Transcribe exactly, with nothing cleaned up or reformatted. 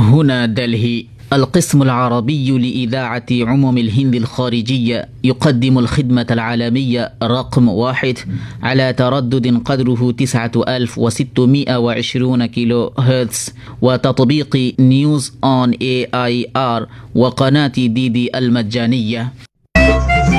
هنا دلهي. القسم العربي لإذاعة عموم الهند الخارجية يقدم الخدمة العالمية رقم واحد على تردد قدره تسعة آلاف وستمائة وعشرين كيلو هرتز، وتطبيق نيوز أون إيه آي آر وقناة دي دي المجانية.